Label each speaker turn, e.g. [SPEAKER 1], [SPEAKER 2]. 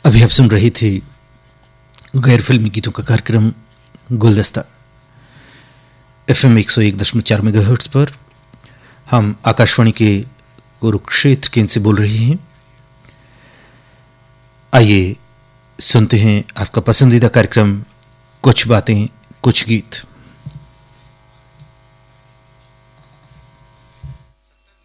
[SPEAKER 1] अभी आप सुन रही थी गैर फिल्मी गीतों का कार्यक्रम गुलदस्ता FM 101.4 मेगाहर्ट्ज पर। हम आकाशवाणी के कुरुक्षेत्र केंद्र से बोल रहे हैं। आइए सुनते हैं आपका पसंदीदा कार्यक्रम कुछ बातें कुछ गीत।